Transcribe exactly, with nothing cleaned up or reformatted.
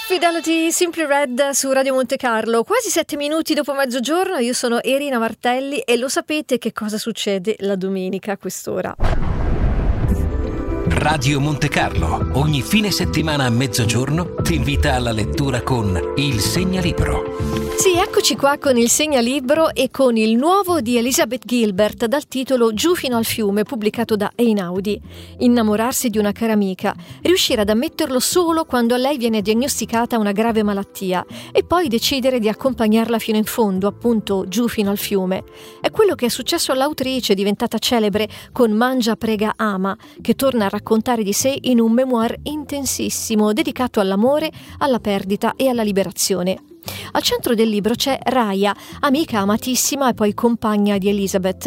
Fidelity, Simply Red su Radio Monte Carlo. Quasi sette minuti dopo mezzogiorno, io sono Irina Martelli e lo sapete che cosa succede la domenica a quest'ora. Radio Monte Carlo, ogni fine settimana a mezzogiorno ti invita alla lettura con Il Segnalibro. Sì, eccoci qua con il Segnalibro e con il nuovo di Elizabeth Gilbert dal titolo Giù fino al fiume, pubblicato da Einaudi. Innamorarsi di una cara amica, riuscire ad ammetterlo solo quando a lei viene diagnosticata una grave malattia e poi decidere di accompagnarla fino in fondo, appunto giù fino al fiume. È quello che è successo all'autrice diventata celebre con Mangia, prega, ama, che torna a raccontare di sé in un memoir intensissimo dedicato all'amore, alla perdita e alla liberazione. Al centro del libro c'è Raya, amica amatissima e poi compagna di Elizabeth,